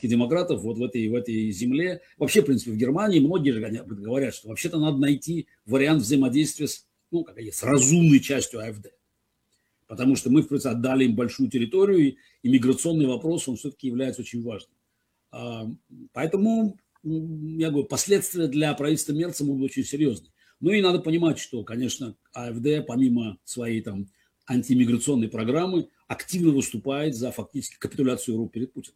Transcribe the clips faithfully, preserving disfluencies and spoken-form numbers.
германских демократов вот в этой, в этой земле, вообще, в принципе, в Германии многие же говорят, что вообще-то надо найти вариант взаимодействия с, ну, как есть, с разумной частью АфД. Потому что мы, в принципе, отдали им большую территорию, и миграционный вопрос, он все-таки является очень важным. Поэтому, я говорю, последствия для правительства Мерца будут очень серьезные. Ну и надо понимать, что, конечно, АфД, помимо своей там антимиграционной программы, активно выступает за фактически капитуляцию РУ перед Путиным.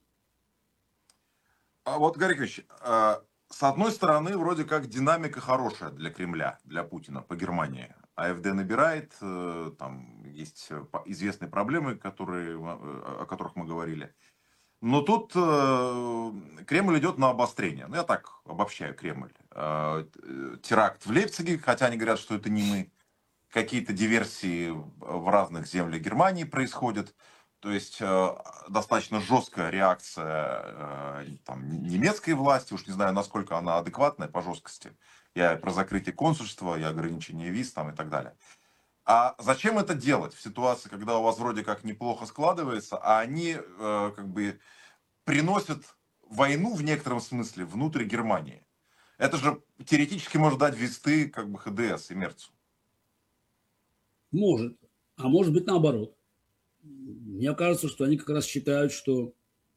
А вот, Гарик Ильич, с одной стороны, вроде как динамика хорошая для Кремля, для Путина по Германии. АфД набирает, там есть известные проблемы, которые, о которых мы говорили. Но тут Кремль идет на обострение. Ну, я так обобщаю Кремль. Теракт в Лейпциге, хотя они говорят, что это не мы. Какие-то диверсии в разных землях Германии происходят. То есть достаточно жесткая реакция там, немецкой власти, уж не знаю, насколько она адекватная по жесткости. Я про закрытие консульства, и ограничение виз там, и так далее. А зачем это делать в ситуации, когда у вас вроде как неплохо складывается, а они э, как бы приносят войну в некотором смысле внутрь Германии? Это же теоретически может дать весты как бы ХДС и Мерцу. Может. А может быть наоборот. Мне кажется, что они как раз считают, что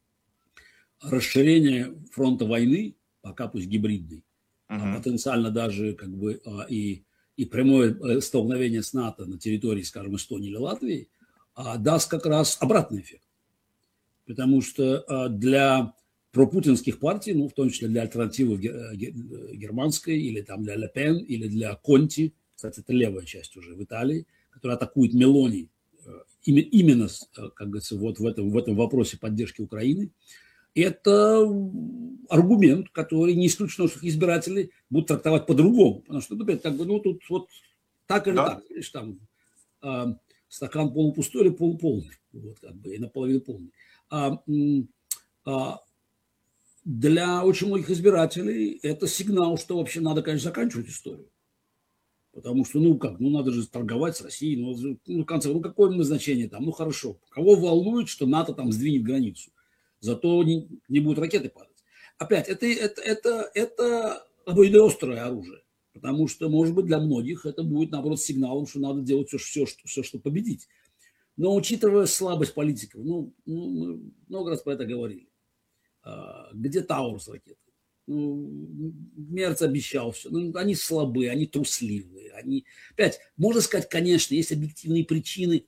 расширение фронта войны, пока пусть гибридный, uh-huh. а потенциально даже как бы и, и прямое столкновение с НАТО на территории, скажем, Эстонии или Латвии, даст как раз обратный эффект. Потому что для пропутинских партий, ну, в том числе для альтернативы германской, или там для Ле Пен, или для Конти, кстати, это левая часть уже в Италии, которая атакует Мелони, именно, как говорится, вот в этом, в этом вопросе поддержки Украины, это аргумент, который не исключено, что избиратели будут трактовать по-другому. Потому что, опять, как бы, ну, тут вот так или да. так, видишь, там э, стакан полупустой или полуполный, вот, как бы, и наполовину полный. А, а, для очень многих избирателей это сигнал, что вообще надо, конечно, заканчивать историю. Потому что, ну как, ну надо же торговать с Россией, ну, ну в конце, ну какое назначение там, ну хорошо. Кого волнует, что НАТО там сдвинет границу? Зато не, не будут ракеты падать. Опять, это, это, это, это обоюдоострое оружие. Потому что, может быть, для многих это будет, наоборот, сигналом, что надо делать все, все, что, все что победить. Но учитывая слабость политиков, ну, ну мы много раз про это говорили. А, где Таурус ракеты? Ну, Мерц обещал все. Ну, они слабые, они трусливые. Они... Опять, можно сказать, конечно, есть объективные причины.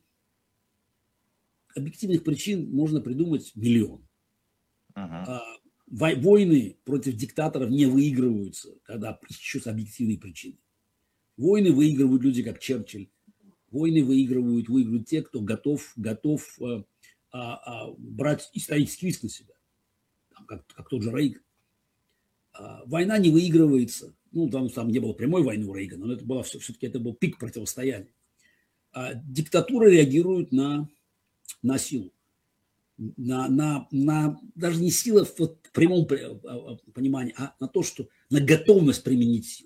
Объективных причин можно придумать миллион. Uh-huh. А, войны против диктаторов не выигрываются, когда ищутся объективные причины. Войны выигрывают люди, как Черчилль. Войны выигрывают, выигрывают те, кто готов, готов а, а, брать исторический риск на себя. Там, как, как тот же Рейган. Война не выигрывается. Ну, там, там не было прямой войны у Рейгана, но это было все-таки это был пик противостояния. А диктатура реагирует на, на силу. На, на, на, даже не сила в, в прямом понимании, а на то, что на готовность применить силу.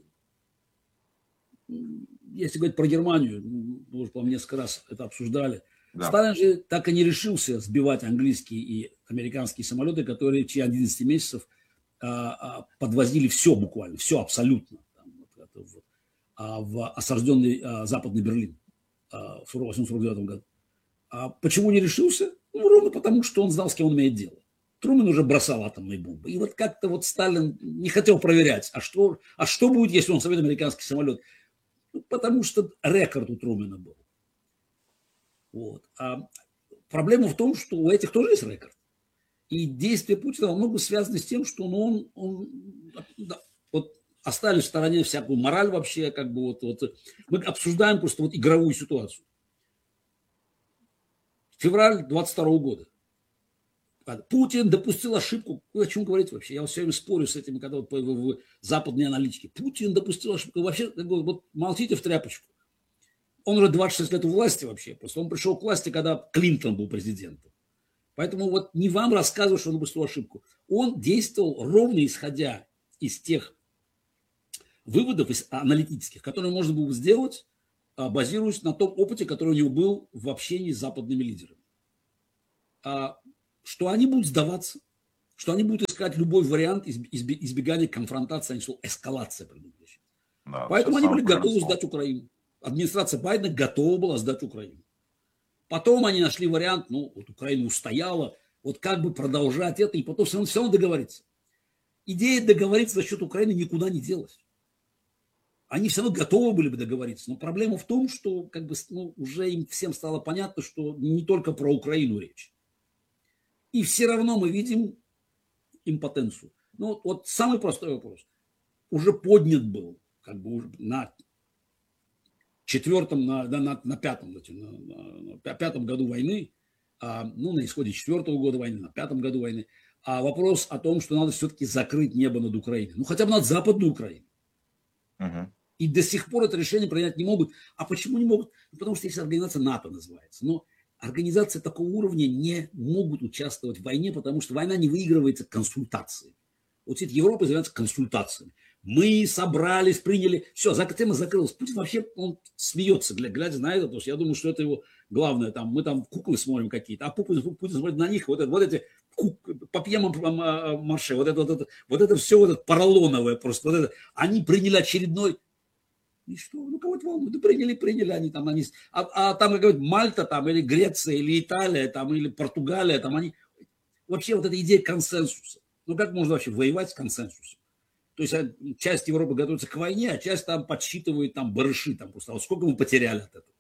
Если говорить про Германию, мы уже, по-моему, несколько раз это обсуждали. Да. Сталин же так и не решился сбивать английские и американские самолеты, которые в течение одиннадцати месяцев подвозили все буквально, все абсолютно там, в, в осажденный Западный Берлин в сорок восьмом — сорок девятом году. А почему не решился? Ну, ровно потому, что он знал, с кем он имеет дело. Трумэн уже бросал атомные бомбы. И вот как-то вот Сталин не хотел проверять, а что, а что будет, если он соберет американский самолет? Ну, потому что рекорд у Трумэна был. Вот. А проблема в том, что у этих тоже есть рекорд. И действия Путина во многом связаны с тем, что ну, он, он да, вот, оставили в стороне всякую мораль вообще, как бы вот, вот мы обсуждаем просто вот игровую ситуацию. Февраль двадцать второго года. Путин допустил ошибку. Вы о чем говорите вообще? Я все время спорю с этими, когда вот в, в, в западные аналитики. Путин допустил ошибку. Вообще, вот молчите в тряпочку. Он уже двадцать шесть лет у власти вообще. Просто он пришел к власти, когда Клинтон был президентом. Поэтому вот не вам рассказываю, что он допустил ошибку. Он действовал ровно исходя из тех выводов из аналитических, которые можно было сделать, базируясь на том опыте, который у него был в общении с западными лидерами. А что они будут сдаваться, что они будут искать любой вариант избегания конфронтации, они что эскалация предупреждает. Да, поэтому они были готовы сдать Украину. Администрация Байдена готова была сдать Украину. Потом они нашли вариант, ну, вот Украина устояла, вот как бы продолжать это, и потом все равно, все равно договориться. Идея договориться за счет Украины никуда не делась. Они все равно готовы были бы договориться. Но проблема в том, что как бы, ну, уже им всем стало понятно, что не только про Украину речь. И все равно мы видим импотенцию. Ну, вот самый простой вопрос. Уже поднят был, как бы уже на четвертом, на, на, на пятом, на, на, на пятом году войны, а, ну, на исходе четвертого года войны, на пятом году войны, а вопрос о том, что надо все-таки закрыть небо над Украиной. Ну, хотя бы над Западной Украиной. Uh-huh. И до сих пор это решение принять не могут. А почему не могут? Ну, потому что есть организация НАТО называется. Но организации такого уровня не могут участвовать в войне, потому что война не выигрывается консультацией. Вот эти Европа занимается консультациями. Мы собрались, приняли, все, тема закрылась. Путин вообще, он смеется, глядя на это, потому что я думаю, что это его главное. Там, мы там куклы смотрим какие-то, а Путин, Путин смотрит на них, вот, это, вот эти папье-марше, вот это, вот это, вот это все вот это поролоновое просто. Вот это. Они приняли очередной. И что? Ну, кого-то волнует. Да приняли, приняли они там. Они... А, а там, как говорят, Мальта там, или Греция, или Италия, там, или Португалия, там они... Вообще вот эта идея консенсуса. Ну, как можно вообще воевать с консенсусом? То есть часть Европы готовится к войне, а часть там подсчитывает там барыши. Там просто. Вот сколько мы потеряли от этого?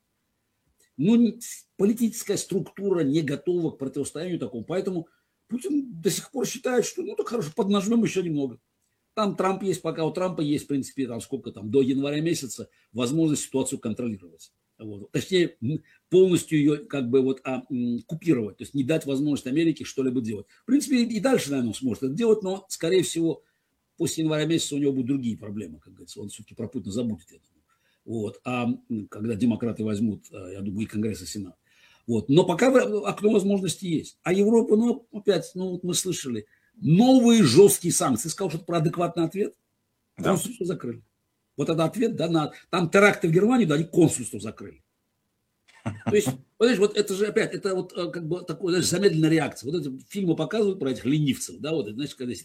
Ну, политическая структура не готова к противостоянию такому. Поэтому Путин до сих пор считает, что ну так хорошо, поднажмем еще немного. Там Трамп есть, пока у Трампа есть, в принципе, там сколько там, до января месяца возможность ситуацию контролировать. Вот. Точнее, полностью ее как бы вот а, купировать, то есть не дать возможность Америке что-либо делать. В принципе, и дальше, наверное, он сможет это делать, но, скорее всего, после января месяца у него будут другие проблемы, как говорится. Он все-таки про Путина забудет это. Вот. А когда демократы возьмут, я думаю, и Конгресс, и Сенат. Вот. Но пока окно возможностей есть. А Европа, ну, опять, ну, вот мы слышали, новые жесткие санкции. Ты сказал что-то про адекватный ответ? Да. Консульство закрыли. Вот это ответ, да, на... Там теракты в Германии, да, они консульство закрыли. То есть, понимаешь, вот это же опять, это вот как бы такая, знаешь, замедленная реакция. Вот эти фильмы показывают про этих ленивцев, да, вот, знаешь, когда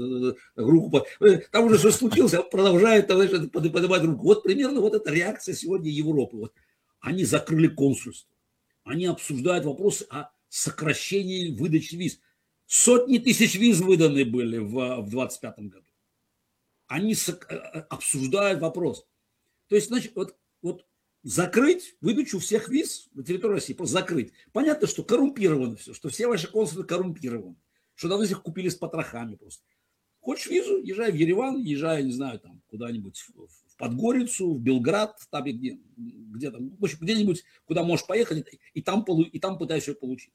руку, там уже что случилось, продолжает, знаешь, поднимать руку. Вот примерно вот эта реакция сегодня Европы. Вот. Они закрыли консульство. Они обсуждают вопросы о сокращении выдачи виз. Сотни тысяч виз выданы были в двадцать пятом году. Они обсуждают вопрос. То есть, значит, вот, вот закрыть выдачу всех виз на территории России, просто закрыть. Понятно, что коррумпировано все, что все ваши консулы коррумпированы, что давно их купили с потрохами просто. Хочешь визу, езжай в Ереван, езжай, не знаю, там куда-нибудь в Подгорицу, в Белград, там где, где там, в общем, где-нибудь, куда можешь поехать, и там, и там пытаешься ее получить.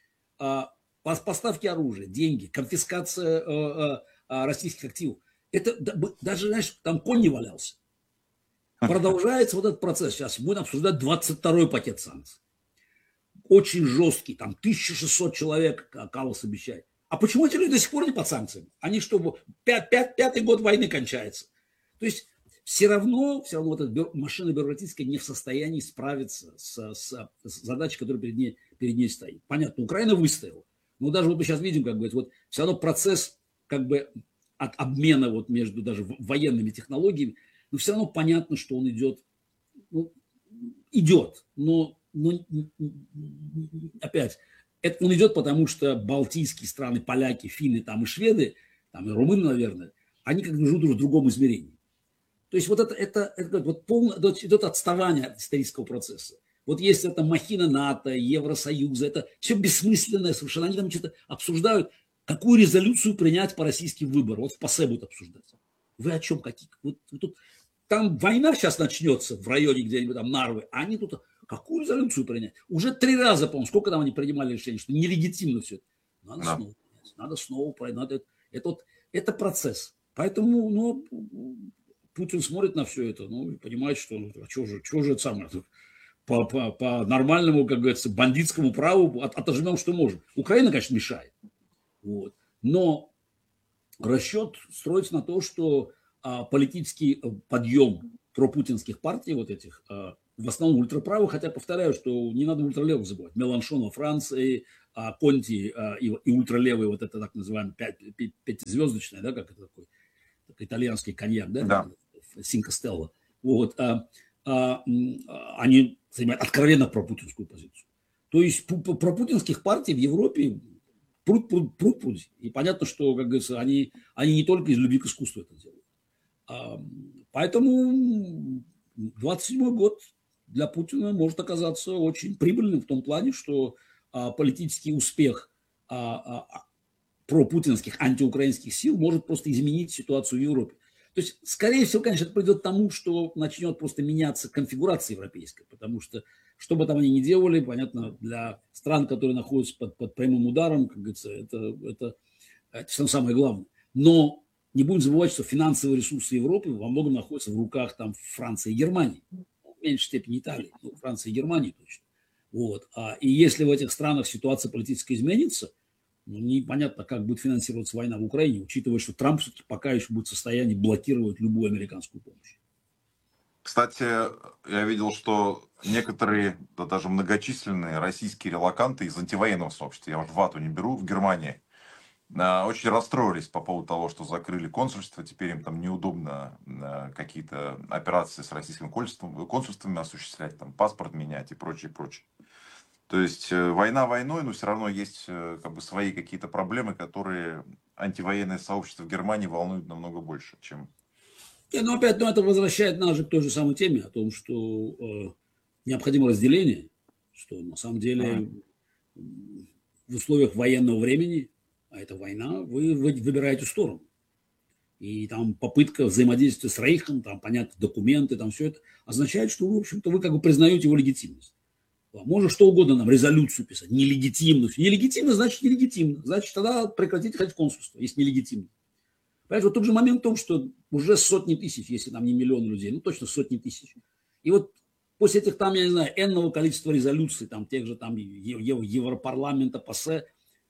А, поставки оружия, деньги, конфискация а, а, российских активов. Это даже, знаешь, там конь не валялся. Продолжается вот этот процесс. Сейчас будем обсуждать двадцать второй пакет санкций. Очень жесткий. Там тысяча шестьсот человек Каллас обещает. А почему эти люди до сих пор не под санкциями? Они что, пят, пят, пятый год войны кончается. То есть все равно, все равно вот эта машина бюрократическая не в состоянии справиться с, с, с задачей, которая перед ней, перед ней стоит. Понятно, Украина выстояла. Но даже вот мы сейчас видим, как бы, вот все равно процесс как бы от обмена вот между даже военными технологиями, но все равно понятно, что он идет, ну, идет, но, но опять, это он идет, потому что балтийские страны, поляки, финны там и шведы, там и румыны, наверное, они как бы живут уже в другом измерении. То есть вот это, это, это вот полное, идет отставание от исторического процесса. Вот есть это махина НАТО, Евросоюза, это все бессмысленное совершенно. Они там что-то обсуждают, какую резолюцию принять по российским выборам. Вот в ПАСЕ будут обсуждать. Вы о чем? Какие? Вот, вот тут, там война сейчас начнется в районе где-нибудь там Нарвы, а они тут какую резолюцию принять? Уже три раза, по-моему, сколько там они принимали решение, что нелегитимно все это. Надо да. снова принять, надо снова принять. Надо, это, вот, это процесс. Поэтому, ну, Путин смотрит на все это, ну, и понимает, что, ну, а что же, что же это самое? По, по, по нормальному, как говорится, бандитскому праву от, отожмем, что можем. Украина, конечно, мешает. Вот. Но расчет строится на то, что а, политический подъем пропутинских партий, вот этих, а, в основном ультраправых, хотя повторяю, что не надо ультралевых забывать. Меланшон во Франции, а Конти а, и, и ультралевый, вот это так называемый пять, пятизвездочный, да, как это такой, такой итальянский коньяк, да, Да. Синко Стелла. Вот, а, а, они занимают откровенно пропутинскую позицию. То есть пропутинских партий в Европе пруд, пруд, пруд, пруд. И понятно, что, как говорится, они, они не только из любви к искусству это делают. А, поэтому двадцать седьмой год для Путина может оказаться очень прибыльным в том плане, что а, политический успех а, а, пропутинских антиукраинских сил может просто изменить ситуацию в Европе. То есть, скорее всего, конечно, это придет к тому, что начнет просто меняться конфигурация европейская, потому что, что бы там они ни делали, понятно, для стран, которые находятся под, под прямым ударом, как говорится, это, это, это самое главное. Но не будем забывать, что финансовые ресурсы Европы во многом находятся в руках там Франции и Германии. В меньшей степени Италии, но Франции и Германии точно. Вот. А, и если в этих странах ситуация политическая изменится, ну, непонятно, как будет финансироваться война в Украине, учитывая, что Трамп все-таки пока еще будет в состоянии блокировать любую американскую помощь. Кстати, я видел, что некоторые, да даже многочисленные российские релоканты из антивоенного сообщества, я вот вату не беру, в Германии, очень расстроились по поводу того, что закрыли консульство, теперь им там неудобно какие-то операции с российским консульством, консульствами осуществлять, там паспорт менять и прочее, прочее. То есть война войной, но все равно есть как бы свои какие-то проблемы, которые антивоенное сообщество в Германии волнуют намного больше, чем... И, но опять ну, это возвращает нас же к той же самой теме, о том, что э, необходимо разделение, что на самом деле mm. в условиях военного времени, а это война, вы, вы выбираете сторону. И там попытка взаимодействия с Рейхом, там, понятно, документы, там все это означает, что, в общем-то, вы как бы признаете его легитимность. Можно что угодно нам, резолюцию писать, нелегитимно. Нелегитимно, значит нелегитимно. Значит, тогда прекратите ходить в консульство, если нелегитимно. Понимаете, вот тот же момент в том, что уже сотни тысяч, если там не миллион людей, ну точно сотни тысяч. И вот после этих там, я не знаю, энного количества резолюций, там тех же там Европарламента, ПАСЕ,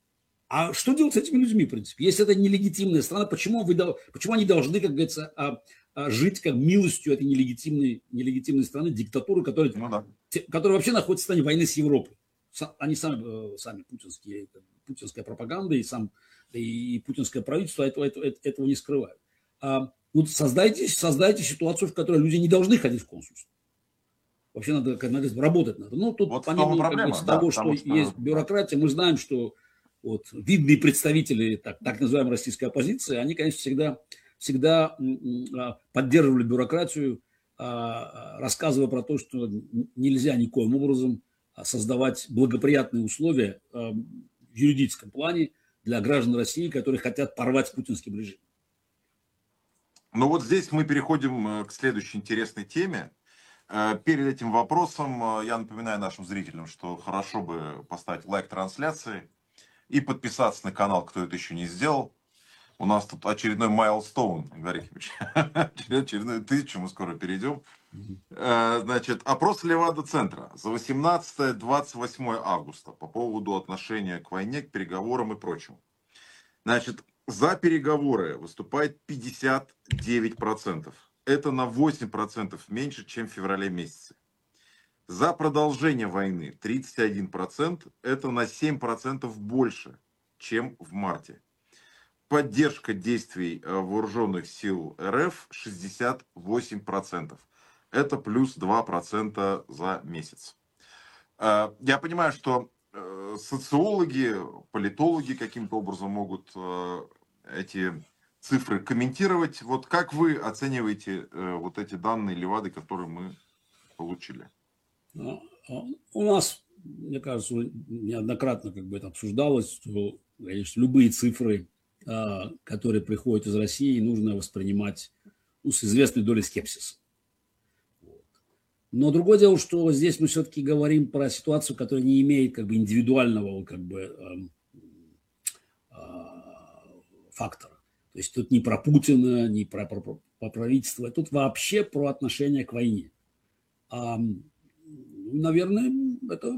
а что делать с этими людьми, в принципе? Если это нелегитимная страна, почему, вы, почему они должны, как говорится, жить как милостью этой нелегитимной, нелегитимной страны, диктатуры, которая, ну, да. которая вообще находится в состоянии войны с Европой? Они сами, сами путинские, путинская пропаганда и, сам, и путинское правительство этого, этого, этого не скрывают. А, вот создайте, создайте ситуацию, в которой люди не должны ходить в консульство. Вообще надо, надо работать надо. Ну, тут вот помимо проблема, как бы, да, того, что, что есть бюрократия, мы знаем, что вот, видные представители так, так называемой российской оппозиции, они, конечно, всегда... всегда поддерживали бюрократию, рассказывая про то, что нельзя никоим образом создавать благоприятные условия в юридическом плане для граждан России, которые хотят порвать с путинским режимом. Ну вот здесь мы переходим к следующей интересной теме. Перед этим вопросом я напоминаю нашим зрителям, что хорошо бы поставить лайк трансляции и подписаться на канал, кто это еще не сделал. У нас тут очередной майлстоун, Игорь Ефимович. Очередную тысячу, мы скоро перейдем. Значит, опрос Левада-центра за восемнадцатое — двадцать восьмое августа по поводу отношения к войне, к переговорам и прочему. Значит, за переговоры выступает пятьдесят девять процентов. Это на восемь процентов меньше, чем в феврале месяце. За продолжение войны тридцать один процент. Это на семь процентов больше, чем в марте. Поддержка действий вооруженных сил РФ шестьдесят восемь процентов. Это плюс два процента за месяц. Я понимаю, что социологи, политологи каким-то образом могут эти цифры комментировать. Вот как вы оцениваете вот эти данные Левады, которые мы получили? У нас, мне кажется, неоднократно как бы это обсуждалось, что, конечно, любые цифры, которые приходят из России, нужно воспринимать, ну, с известной долей скепсиса. Вот. Но другое дело, что здесь мы все-таки говорим про ситуацию, которая не имеет как бы индивидуального как бы, э, э, фактора. То есть тут не про Путина, не про, про, про правительство, тут вообще про отношение к войне. А, наверное, это...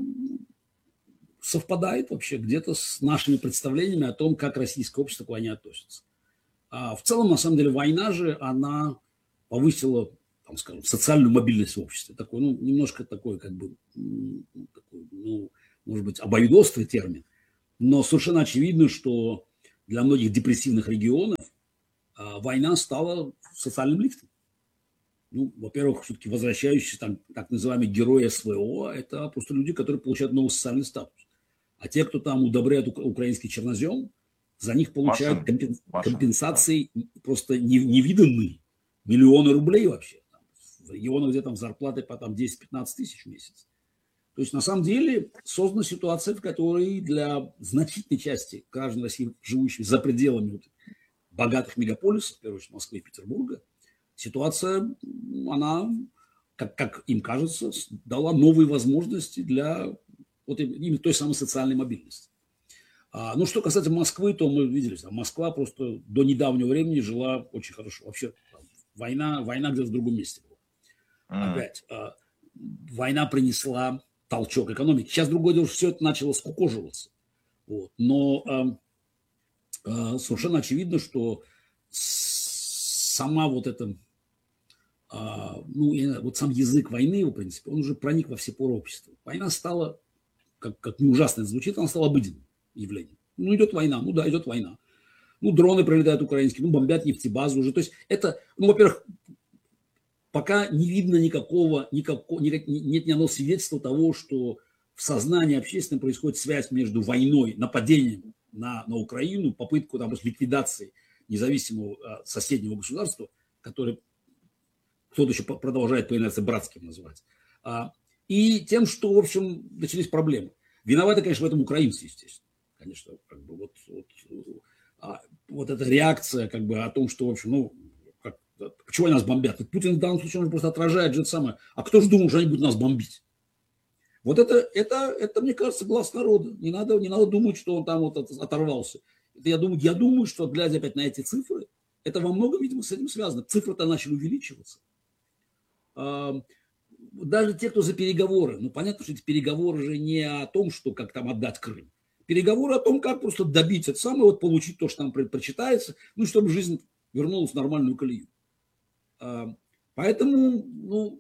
совпадает вообще где-то с нашими представлениями о том, как российское общество к войне относится. А в целом, на самом деле, война же, она повысила там, скажем, социальную мобильность в обществе. Такой, ну, немножко такой, как бы, такой, ну, может быть, обоюдоострый термин, но совершенно очевидно, что для многих депрессивных регионов а, война стала социальным лифтом. Ну, во-первых, все-таки возвращающиеся там так называемые герои СВО, это просто люди, которые получают новый социальный статус. А те, кто там удобряет ук- украинский чернозем, за них получают компен- компенсации да. просто невиданные. Миллионы рублей вообще. В регионах, где там зарплаты по там, десять-пятнадцать тысяч в месяц. То есть, на самом деле, создана ситуация, в которой для значительной части граждан России, живущих за пределами вот богатых мегаполисов, в первую очередь Москвы и Петербурга, ситуация, она, как, как им кажется, дала новые возможности для вот именно той самой социальной мобильности. А, ну, что касается Москвы, то мы видели, что Москва просто до недавнего времени жила очень хорошо. Вообще, война, война где-то в другом месте была. Mm. Опять, а, война принесла толчок экономики. Сейчас, другое дело, все это начало скукоживаться. Вот. Но а, а, совершенно очевидно, что сама вот эта, а, ну, вот сам язык войны, в принципе, он уже проник во все поры общества. Война стала, как, как не ужасно это звучит, она стала обыденным явлением. Ну, идет война, ну да, идет война. Ну, дроны прилетают украинские, ну, бомбят нефтебазу уже. То есть это, ну, во-первых, пока не видно никакого, никакого никак, нет ни одного свидетельства того, что в сознании общественном происходит связь между войной, нападением на, на Украину, попытку там, ликвидации независимого а, соседнего государства, которое кто-то еще продолжает по инерции братским называть, а, и тем, что, в общем, начались проблемы. Виноваты, конечно, в этом украинцы, естественно. Конечно, как бы вот, вот, а, вот эта реакция как бы о том, что, в общем, ну, как, почему они нас бомбят? Путин в данном случае он просто отражает же это самое. А кто же думал, что они будут нас бомбить? Вот это, это, это, мне кажется, глаз народа. Не надо, не надо думать, что он там вот оторвался. Это я, думаю, я думаю, что, глядя опять на эти цифры, это во многом, видимо, с этим связано. Цифры-то начали увеличиваться. Даже те, кто за переговоры, ну, понятно, что эти переговоры же не о том, что как там отдать Крым. Переговоры о том, как просто добить это самое, вот получить то, что нам прочитается, ну, чтобы жизнь вернулась в нормальную колею. Поэтому, ну,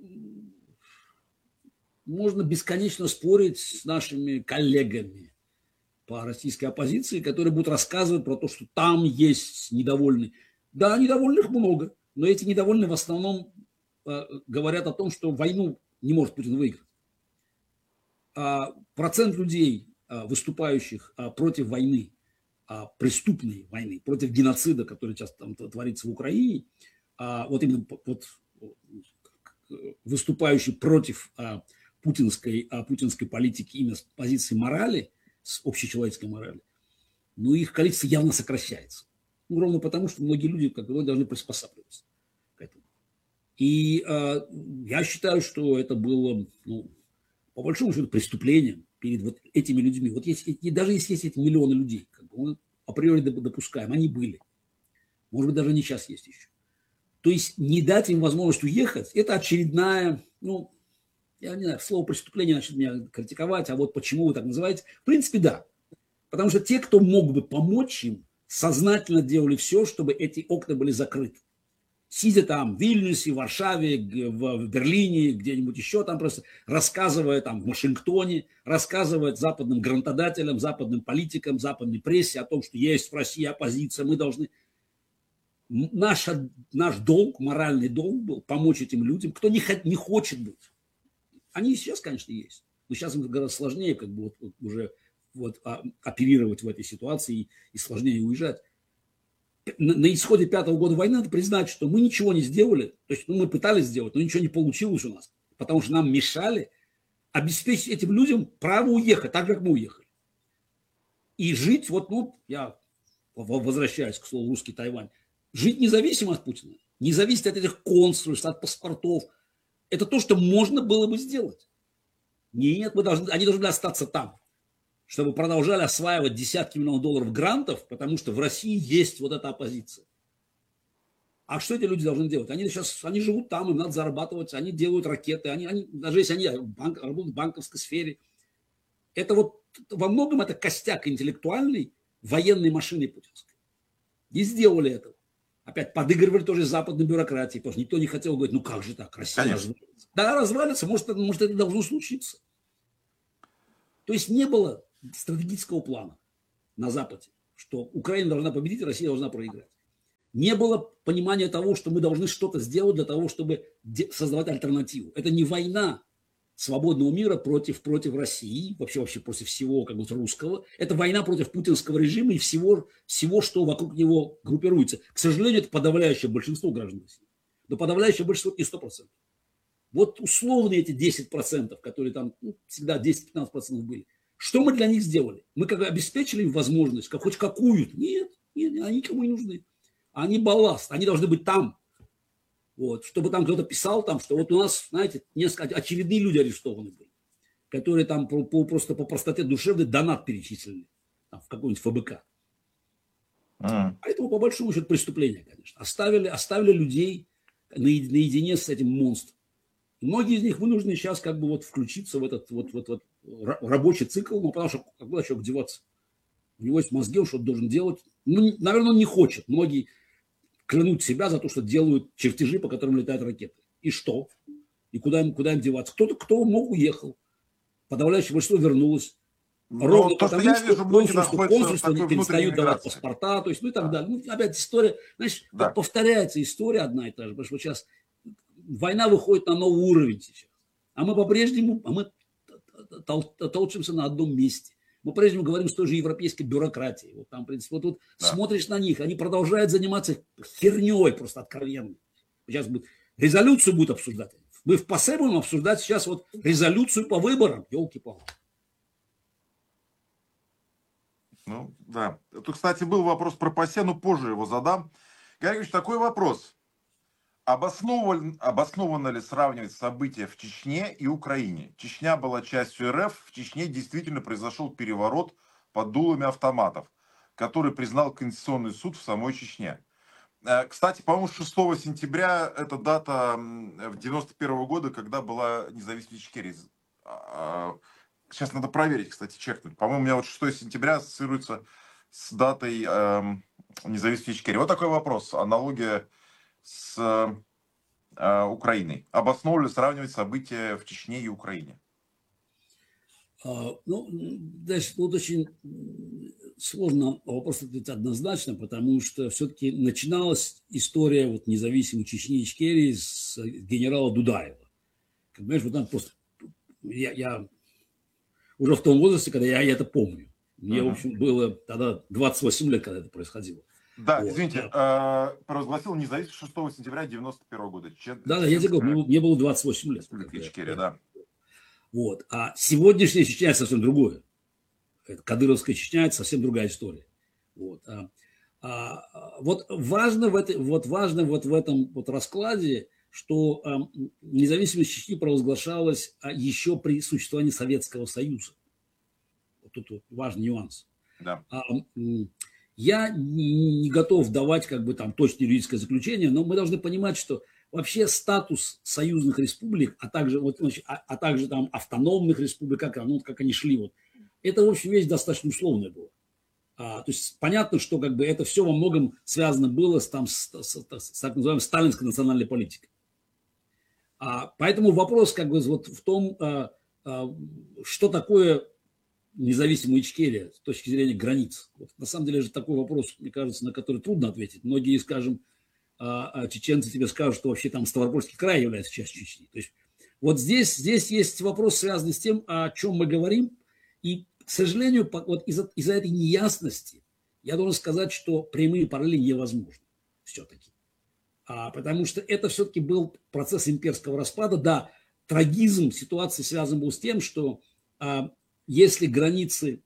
можно бесконечно спорить с нашими коллегами по российской оппозиции, которые будут рассказывать про то, что там есть недовольные. Да, недовольных много, но эти недовольные в основном э, говорят о том, что войну не может Путин выиграть. А процент людей, а, выступающих а, против войны, а, преступной войны, против геноцида, который сейчас там творится в Украине, а, вот именно вот, выступающий против а, путинской, а, путинской политики именно с позиции морали, с общечеловеческой морали, ну, их количество явно сокращается. Ну, ровно потому, что многие люди как бы должны приспосабливаться к этому. И э, я считаю, что это было, ну, по большому счету, преступлением перед вот этими людьми. Вот есть, и даже если есть эти миллионы людей, как бы мы априори допускаем, они были. Может быть, даже не сейчас есть еще. То есть не дать им возможность уехать, это очередная, ну, я не знаю, слово преступление начнет меня критиковать, а вот почему вы так называете? В принципе, да. Потому что те, кто мог бы помочь им, сознательно делали все, чтобы эти окна были закрыты. Сидя там в Вильнюсе, в Варшаве, в Берлине, где-нибудь еще там просто, рассказывая там в Вашингтоне, рассказывая западным грантодателям, западным политикам, западной прессе о том, что есть в России оппозиция, мы должны... Наш, наш долг, моральный долг был помочь этим людям, кто не, не хочет быть. Они и сейчас, конечно, есть. Но сейчас им гораздо сложнее как бы вот, вот уже вот, а, оперировать в этой ситуации и, и сложнее уезжать. На, на исходе пятого года войны надо признать, что мы ничего не сделали. То есть ну, мы пытались сделать, но ничего не получилось у нас. Потому что нам мешали обеспечить этим людям право уехать, так как мы уехали. И жить, вот, ну, я возвращаюсь к слову русский Тайвань, жить независимо от Путина, не зависеть от этих консульств, от паспортов. Это то, что можно было бы сделать. Нет, мы должны, они должны остаться там, чтобы продолжали осваивать десятки миллионов долларов грантов, потому что в России есть вот эта оппозиция. А что эти люди должны делать? Они сейчас, они живут там, им надо зарабатывать, они делают ракеты, они, они, даже если они банк, работают в банковской сфере. Это вот во многом это костяк интеллектуальной военной машины путинской. И сделали это. Опять подыгрывали тоже западной бюрократии, потому что никто не хотел говорить, ну как же так, Россия Конечно. развалится. Да, развалится, может, это- может, это должно случиться. То есть не было стратегического плана на Западе, что Украина должна победить, Россия должна проиграть. Не было понимания того, что мы должны что-то сделать для того, чтобы создавать альтернативу. Это не война свободного мира против, против России, вообще, вообще против всего как бы русского. Это война против путинского режима и всего, всего, что вокруг него группируется. К сожалению, это подавляющее большинство граждан России. Но подавляющее большинство не сто процентов. Вот условные эти десять процентов, которые там ну, всегда десять-пятнадцать процентов были. Что мы для них сделали? Мы как бы обеспечили им возможность, как, хоть какую-то. Нет, нет, они никому не нужны. Они балласт, они должны быть там. Вот, чтобы там кто-то писал, там, что вот у нас, знаете, несколько очевидные люди арестованы были, которые там по, по, просто по простоте душевной донат перечислили там, в какой-нибудь эф бэ ка. Mm. Поэтому, по большому счету, преступление, конечно. Оставили, оставили людей наедине с этим монстром. И многие из них вынуждены сейчас как бы вот включиться в этот вот, вот, вот рабочий цикл, ну, потому что куда человек деваться? У него есть мозги, он что-то должен делать. Ну, наверное, он не хочет. Многие клянут себя за то, что делают чертежи, по которым летают ракеты. И что? И куда им, куда им деваться? Кто-то, кто мог, уехал. Подавляющее большинство вернулось. Но Ровно то, потому, что, я что вижу, консульство, консульство не перестают давать паспорта, то есть, ну и так да. далее. Ну, опять история, знаешь, да. повторяется история одна и та же, потому что сейчас война выходит на новый уровень сейчас. А мы по-прежнему, а мы толчимся на одном месте. Мы по-прежнему говорим с той же европейской бюрократией. Вот там, в принципе, вот, вот да. смотришь на них, они продолжают заниматься херней просто откровенной. Сейчас будет, резолюцию будут обсуждать. Мы в ПАСЕ будем обсуждать сейчас вот резолюцию по выборам. Елки-палки. Ну, да. Тут, кстати, был вопрос про ПАСЕ, но позже его задам. Георгиевич, такой вопрос. Обоснован, обоснованно ли сравнивать события в Чечне и Украине? Чечня была частью эр эф, в Чечне действительно произошел переворот под дулами автоматов, который признал Конституционный суд в самой Чечне. Кстати, по-моему, шестого сентября это дата девяносто первого года, когда была независимость Ичкерии. Сейчас надо проверить, кстати, чекнуть. По-моему, у меня вот шестого сентября ассоциируется с датой независимости Ичкерии. Вот такой вопрос. Аналогия с э, Украиной. Обосновывали сравнивать события в Чечне и Украине? А, ну, дальше тут очень сложно вопрос ответить однозначно, потому что все-таки начиналась история вот независимой Чечни и Ичкерии с генерала Дудаева. Как понимаешь, вот там просто я, я уже в том возрасте, когда я, я это помню. Мне, uh-huh. в общем, было тогда двадцать восемь лет, когда это происходило. Да, вот, извините, да. Э, провозгласил независимость шестого сентября девяносто первого года. Чен, да, да, я тебе говорю, мне было двадцать восемь лет. Ичкерия, да. Вот. А сегодняшняя Чечня совсем другое. Это кадыровская Чечня, это совсем другая история. Вот, а, а, вот важно в этой, вот важно вот в этом вот раскладе, что а, независимость Чечни провозглашалась а, еще при существовании Советского Союза. Вот тут вот важный нюанс. Да. А, Я не готов давать как бы там точное юридическое заключение, но мы должны понимать, что вообще статус союзных республик, а также, вот, а, а также там автономных республик, как, ну, как они шли, вот, это, в общем, вещь достаточно условная была. А, то есть понятно, что как бы это все во многом связано было с, там, с, с, с, с так называемой сталинской национальной политикой. А, поэтому вопрос как бы вот в том, а, а, что такое независимая Ичкерия с точки зрения границ. Вот, на самом деле же такой вопрос, мне кажется, на который трудно ответить. Многие, скажем, чеченцы тебе скажут, что вообще там Ставропольский край является частью Чечни. То есть вот здесь, здесь есть вопрос, связанный с тем, о чем мы говорим. И, к сожалению, вот из-за, из-за этой неясности я должен сказать, что прямые параллели невозможны все-таки. А, потому что это все-таки был процесс имперского распада. Да, трагизм ситуации связан был с тем, что а, если границы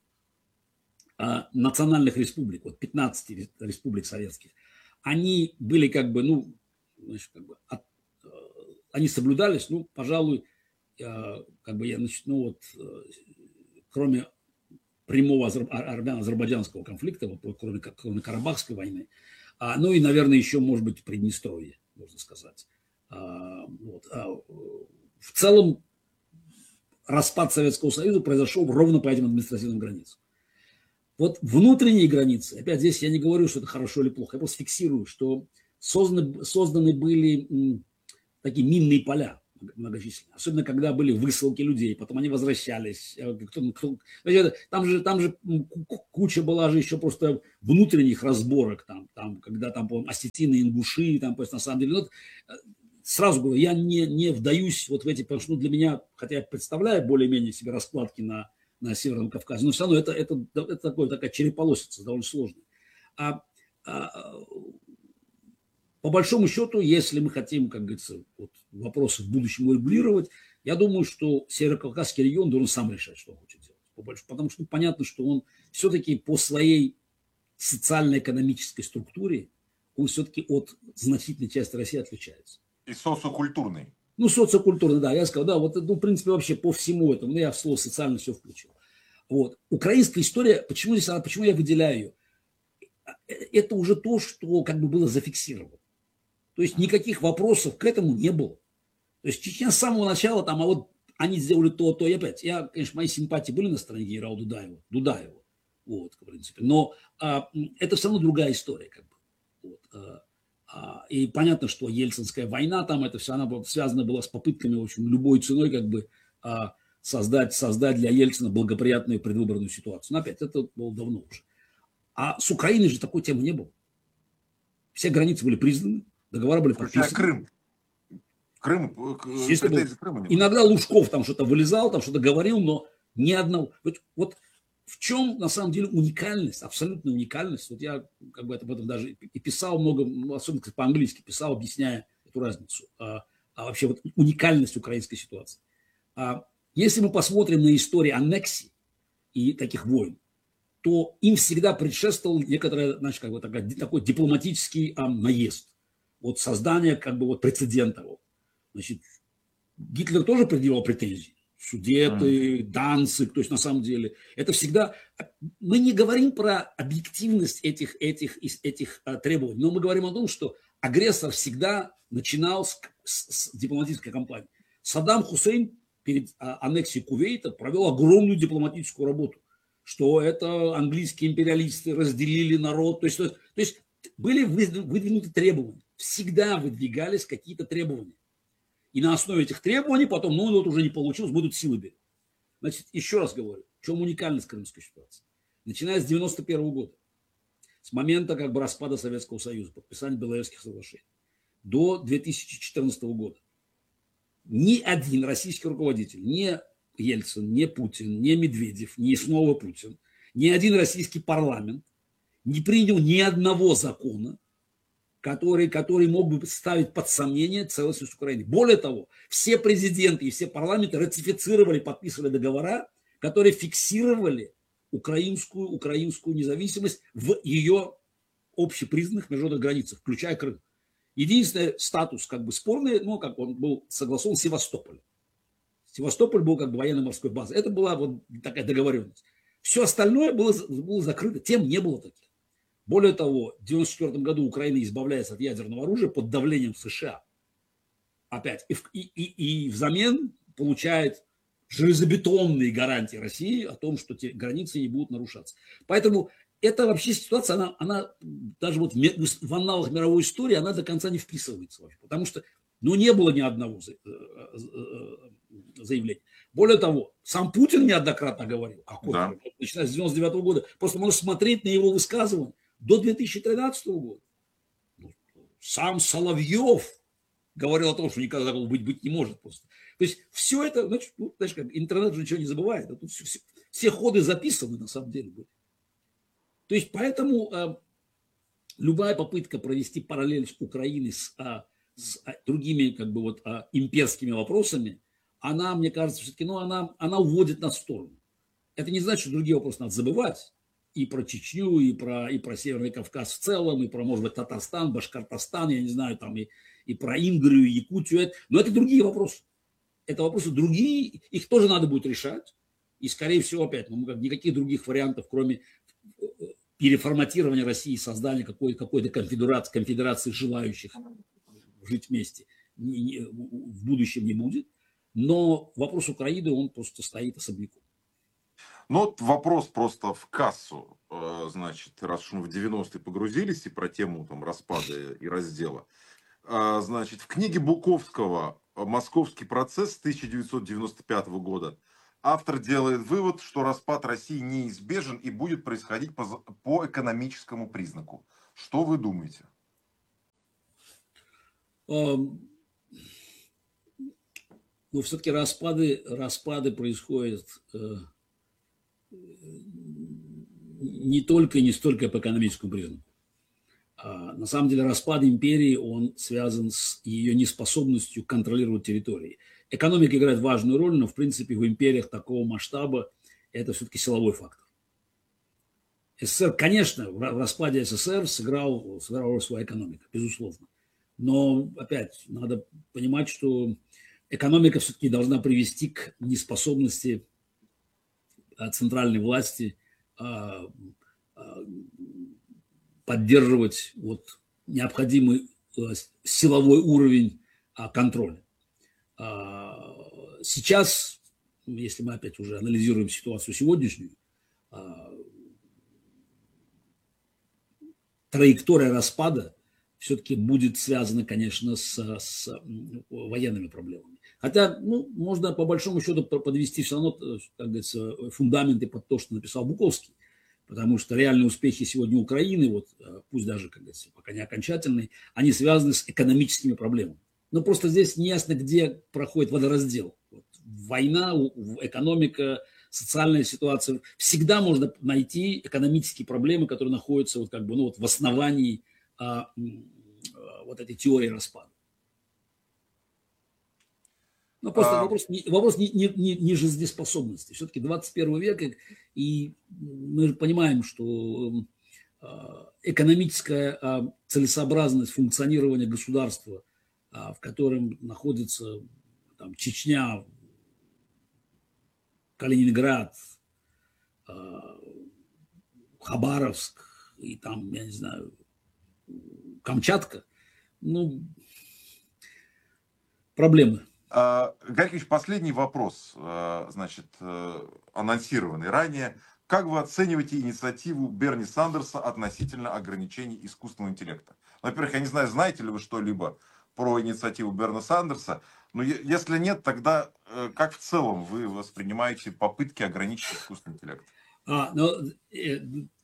а, национальных республик, вот пятнадцати республик советских, они были как бы, ну, значит, как бы от, они соблюдались, ну, пожалуй, а, как бы я начну вот, кроме прямого армяно-азербайджанского конфликта, вот, кроме, кроме Карабахской войны, а, ну и, наверное, еще, может быть, Приднестровье, можно сказать. А, вот, а, в целом, распад Советского Союза произошел ровно по этим административным границам. Вот внутренние границы, опять здесь я не говорю, что это хорошо или плохо, я просто фиксирую, что созданы, созданы были м, такие минные поля многочисленные, особенно когда были высылки людей, потом они возвращались. Кто, кто, там же, там же куча была же еще просто внутренних разборок, там, там, когда там, по-моему, осетины, ингуши, там, на самом деле, ну, сразу говорю, я не, не вдаюсь вот в эти, потому что ну, для меня, хотя я представляю более-менее себе раскладки на, на Северном Кавказе, но все равно это, это, это такое, такая череполосица, довольно сложная. А, а по большому счету, если мы хотим, как говорится, вот, вопросы в будущем урегулировать, я думаю, что Северо-Кавказский регион должен сам решать, что он хочет делать. По большому, потому что ну, понятно, что он все-таки по своей социально-экономической структуре, он все-таки от значительной части России отличается. И социокультурный. Ну, социокультурный, да, я сказал, да, вот, ну, в принципе, вообще по всему этому, ну, я в слово социально все включил. Вот. Украинская история, почему здесь, почему я выделяю ее? Это уже то, что как бы было зафиксировано. То есть никаких вопросов к этому не было. То есть Чечня с самого начала, там, а вот они сделали то, то и опять. Я, конечно, мои симпатии были на стороне генерала Дудаева, Дудаева, вот, в принципе. Но а, это все равно другая история, как бы. Вот, а, а, и понятно, что Ельцинская война, там, это все, она была, связана была с попытками, в общем, любой ценой, как бы, а, создать, создать для Ельцина благоприятную предвыборную ситуацию. Но опять, это было давно уже. А с Украиной же такой темы не было. Все границы были признаны. Договоры были подписаны. Крым. Крым, претензии Крыма. Иногда Лужков там что-то вылезал, там что-то говорил, но ни одного. Вот, вот в чем на самом деле уникальность, абсолютная уникальность. Вот я как бы об этом даже и писал много, особенно по-английски писал, объясняя эту разницу. А, а вообще вот уникальность украинской ситуации. А если мы посмотрим на историю аннексий и таких войн, то им всегда предшествовал некоторый, значит, как бы такой, такой дипломатический а, наезд. Вот создание как бы вот прецедента. Значит, Гитлер тоже предъявлял претензии. Судеты, mm. Данциг, то есть на самом деле это всегда... Мы не говорим про объективность этих, этих, этих а, требований, но мы говорим о том, что агрессор всегда начинал с, с, с дипломатической кампании. Саддам Хусейн перед а, аннексией Кувейта провел огромную дипломатическую работу, что это английские империалисты разделили народ. То есть, то есть были выдвинуты требования. Всегда выдвигались какие-то требования. И на основе этих требований потом, ну вот уже не получилось, будут силы берут. Значит, еще раз говорю, в чем уникальность крымской ситуации. Начиная с девяносто первого года, с момента как бы распада Советского Союза, подписания Беловежских соглашений, до две тысячи четырнадцатого года, ни один российский руководитель, ни Ельцин, ни Путин, ни Медведев, ни снова Путин, ни один российский парламент не принял ни одного закона, который, который мог бы ставить под сомнение целостность Украины. Более того, все президенты и все парламенты ратифицировали, подписывали договора, которые фиксировали украинскую, украинскую независимость в ее общепризнанных международных границах, включая Крым. Единственный статус как бы спорный, ну, как он был согласован с Севастополем. Севастополь был как бы военно-морской базой. Это была вот такая договоренность. Все остальное было, было закрыто, тем не было таких. Более того, в девяносто четвёртом году Украина избавляется от ядерного оружия под давлением США. Опять. И, и, и взамен получает железобетонные гарантии России о том, что те границы не будут нарушаться. Поэтому эта вообще ситуация, она, она даже вот в аналах мировой истории, она до конца не вписывается. Вообще, потому что ну, не было ни одного заявления. Более того, сам Путин неоднократно говорил, какой, да. начиная с девяносто девятого года, просто можно смотреть на его высказывания до две тысячи тринадцатого года. Сам Соловьев говорил о том, что никогда такого быть, быть не может просто. То есть все это, значит, ну, знаешь, как интернет же ничего не забывает. А тут все, все, все ходы записаны на самом деле были. То есть поэтому э, любая попытка провести параллель с Украиной с, а, с а, другими как бы вот а, имперскими вопросами, она, мне кажется, все-таки, ну, она, она уводит нас в сторону. Это не значит, что другие вопросы надо забывать. И про Чечню, и про, и про Северный Кавказ в целом, и про, может быть, Татарстан, Башкортостан, я не знаю, там, и, и про Ингрию, Якутию. Но это другие вопросы. Это вопросы другие, их тоже надо будет решать. И, скорее всего, опять, ну, никаких других вариантов, кроме переформатирования России, создания какой-то, какой-то конфедерации, конфедерации желающих жить вместе, в будущем не будет. Но вопрос Украины, он просто стоит особняком. Ну, вот вопрос просто в кассу. значит, раз уж мы в девяностые погрузились и про тему там распада и раздела, значит, в книге Буковского «Московский процесс» тысяча девятьсот девяносто пятого года автор делает вывод, что распад России неизбежен и будет происходить по, по экономическому признаку. Что вы думаете? Но все-таки распады, распады происходят э, не только и не столько по экономическому признаку. А, на самом деле распад империи, он связан с ее неспособностью контролировать территории. Экономика играет важную роль, но в принципе в империях такого масштаба это все-таки силовой фактор. СССР, конечно, в распаде СССР сыграл, сыграла роль своя экономика, безусловно. Но опять надо понимать, что экономика все-таки должна привести к неспособности центральной власти поддерживать вот необходимый силовой уровень контроля. Сейчас, если мы опять уже анализируем ситуацию сегодняшнюю, траектория распада все-таки будет связана, конечно, с, с военными проблемами. Хотя, ну, можно по большому счету подвести все равно, как говорится, фундаменты под то, что написал Буковский, потому что реальные успехи сегодня Украины, вот, пусть даже, как говорится, пока не окончательные, они связаны с экономическими проблемами. Но просто здесь неясно, где проходит водораздел. Вот, война, экономика, социальная ситуация. Всегда можно найти экономические проблемы, которые находятся вот, как бы, ну, вот, в основании а, вот этой теории распада. Но просто а... вопрос, вопрос не, не, не, не жизнеспособности. Все-таки двадцать первый век, и мы понимаем, что экономическая целесообразность функционирования государства, в котором находится там, Чечня, Калининград, Хабаровск и там, я не знаю, Камчатка, ну, проблемы. Гарик, последний вопрос, значит, анонсированный ранее. Как вы оцениваете инициативу Берни Сандерса относительно ограничений искусственного интеллекта? Во-первых, я не знаю, знаете ли вы что-либо про инициативу Берни Сандерса, но если нет, тогда как в целом вы воспринимаете попытки ограничить искусственный интеллект? А, ну, э,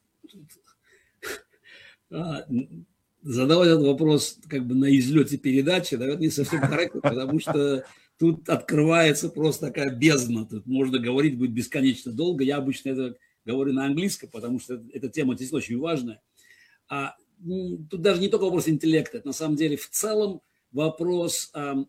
а, задавать этот вопрос как бы на излете передачи, наверное, не совсем корректно, потому что тут открывается просто такая бездна. Тут можно говорить будет бесконечно долго. Я обычно это говорю на английском, потому что эта тема здесь очень важная. А, тут даже не только вопрос интеллекта, это на самом деле в целом вопрос а, а,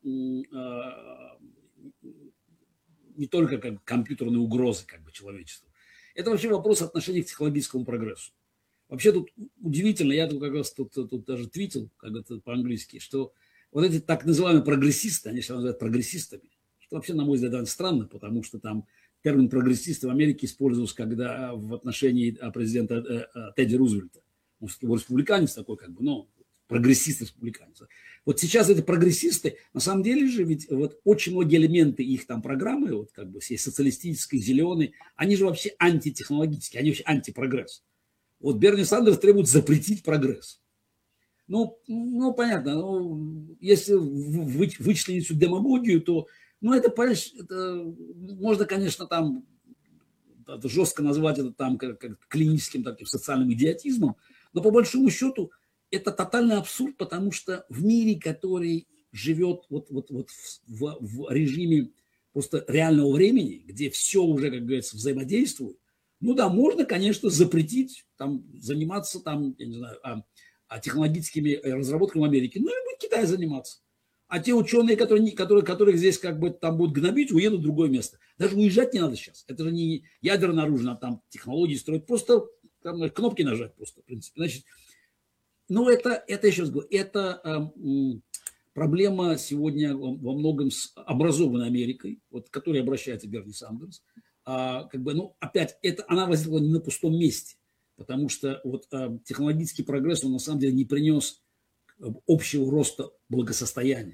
не только как компьютерной угрозы как бы человечеству. Это вообще вопрос отношения к технологическому прогрессу. Вообще тут удивительно, я тут как раз тут, тут даже твитил, как это по-английски, что вот эти так называемые прогрессисты, они себя называют прогрессистами, что вообще, на мой взгляд, довольно странно, потому что там термин прогрессисты в Америке использовался когда в отношении президента Тедди Рузвельта. Он республиканец такой, как бы, но прогрессист-республиканец. Вот сейчас эти прогрессисты, на самом деле же, ведь вот очень многие элементы их там программы, вот как бы все социалистические, зеленые, они же вообще антитехнологические, они вообще антипрогресс. Вот Берни Сандерс требует запретить прогресс. Ну, ну понятно, ну, если вы, вычленить всю демагогию, то, ну, это, понимаешь, это, можно, конечно, там это жестко назвать это там как, как клиническим таким социальным идиотизмом, но по большому счету это тотальный абсурд, потому что в мире, который живет вот, вот, вот в, в режиме просто реального времени, где все уже, как говорится, взаимодействует, ну да, можно, конечно, запретить там, заниматься там, я не знаю, а, а технологическими разработками в Америке, ну и будет Китай заниматься. А те ученые, которые, которые, которых здесь как бы там будут гнобить, уедут в другое место. Даже уезжать не надо сейчас. Это же не ядерное оружие, надо там технологии строить, просто там, кнопки нажать просто, в принципе. Значит, ну это, это еще раз говорю, это э, проблема сегодня во многом с образованной Америкой, вот, к которой обращается Берни Сандерс. А, как бы, ну, опять, это, она возникла не на пустом месте, потому что вот, а, технологический прогресс, он на самом деле не принес общего роста благосостояния.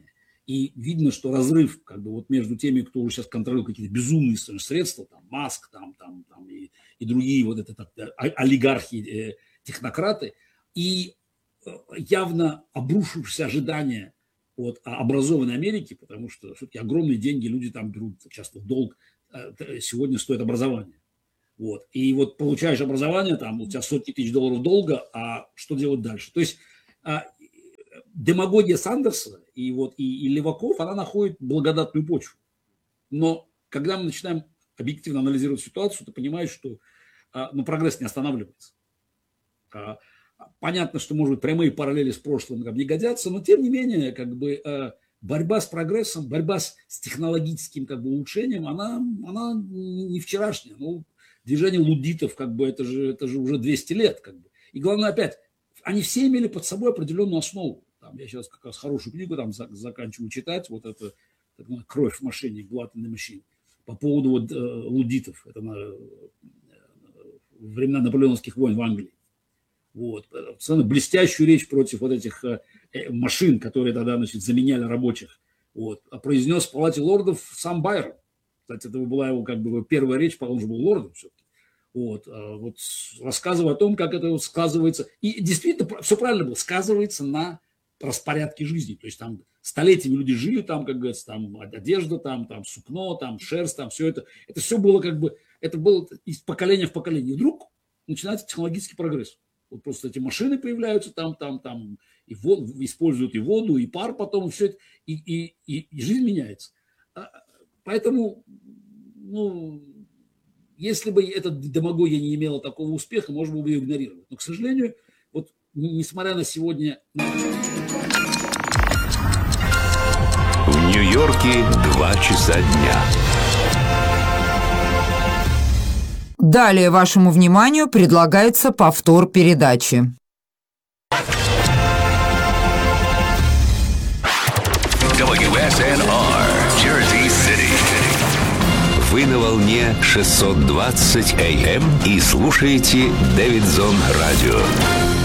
И видно, что разрыв как бы вот между теми, кто уже сейчас контролирует какие-то безумные средства, там Маск, там, там, там и, и другие вот это так, олигархи, э, технократы, и явно обрушившиеся ожидания от образованной Америки, потому что все-таки огромные деньги люди там берут часто в долг, сегодня стоит образование. Вот. И вот получаешь образование, там у тебя сотни тысяч долларов долга, а что делать дальше? То есть демагогия Сандерса и, вот, и, и леваков, она находит благодатную почву. Но когда мы начинаем объективно анализировать ситуацию, ты понимаешь, что ну, прогресс не останавливается. Понятно, что, может быть, прямые параллели с прошлым как бы, не годятся, но, тем не менее, как бы, борьба с прогрессом, борьба с, с технологическим как бы, улучшением, она, она не вчерашняя. Ну, движение луддитов, как бы, это же, это же уже двести лет. Как бы. И главное, опять, они все имели под собой определенную основу. Там, я сейчас как раз хорошую книгу там заканчиваю читать, вот это «Кровь в машине», «Blood in the Machine», по поводу вот, э, луддитов. Это на, времена наполеоновских войн в Англии. Вот. Совершенно блестящую речь против вот этих э, машин, которые тогда, значит, заменяли рабочих. Вот. А произнес в Палате лордов сам Байрон. Кстати, это была его как бы первая речь, по-моему, он же был лордом все-таки. Вот. А вот рассказывая о том, как это вот сказывается. И действительно, все правильно было, сказывается на распорядке жизни. То есть там столетиями люди жили, там, как говорится, там одежда, там, там сукно, там шерсть, там все это. Это все было как бы, это было из поколения в поколение. И вдруг начинается технологический прогресс. Вот просто эти машины появляются там, там, там, и воду, используют и воду, и пар потом, и все это, и, и, и, и жизнь меняется. Поэтому, ну, если бы эта демагогия не имела такого успеха, можно было бы ее игнорировать. Но, к сожалению, вот, несмотря на сегодня... В Нью-Йорке два часа дня. Далее вашему вниманию предлагается повтор передачи. дабл ю эс эн ар, Jersey City. Вы на волне шестьсот двадцать эй эм и слушаете Дэвидсон Радио.